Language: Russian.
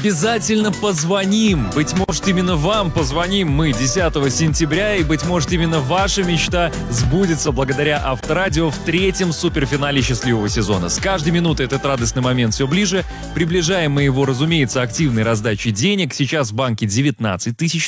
Обязательно позвоним. Быть может, именно вам позвоним мы 10 сентября, и, быть может, именно ваша мечта сбудется благодаря Авторадио в 3-м суперфинале счастливого сезона. С каждой минутой этот радостный момент все ближе. Приближаем мы его, разумеется, активной раздачей денег. Сейчас в банке 19